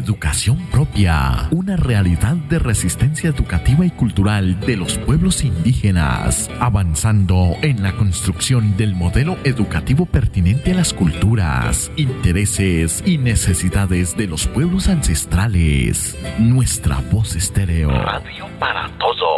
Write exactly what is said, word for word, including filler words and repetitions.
Educación propia, una realidad de resistencia educativa y cultural de los pueblos indígenas, avanzando en la construcción del modelo educativo pertinente a las culturas, intereses y necesidades de los pueblos ancestrales. Nuestra voz estéreo. Radio para todos.